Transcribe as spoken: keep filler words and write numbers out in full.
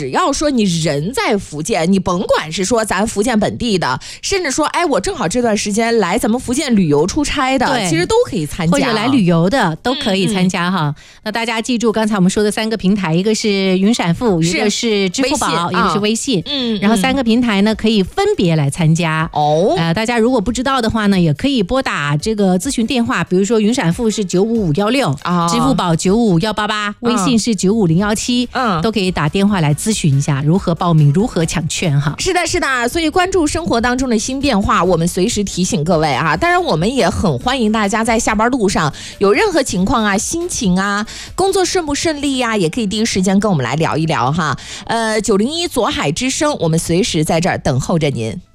只要说你人在福建，你甭管是说咱福建本地的，甚至说哎我正好这段时间来咱们福建旅游出差的，其实都可以参加， 或者来旅游的都可以参加哈、嗯嗯。那大家记住刚才我们说的三个平台，一个是云闪付，一个是支付宝，一个是微信，嗯，然后三个平台呢可以分别来参加哦。呃，大家如果不知道的话呢，也可以拨打这个咨询电话，比如说云闪付是九五五幺六，支付宝九五幺八八，微信是九五零幺七，嗯，都可以打电话来咨询一下如何报名，如何抢券哈。 是的，是的，所以关注生活当中的新变化，我们随时提醒各位啊。当然，我们也很欢迎大家在下班路上有任何情况啊、心情啊、工作顺不顺利呀、啊，也可以第一时间跟我们来聊一聊哈。呃，九零一左海之声，我们随时在这儿等候着您。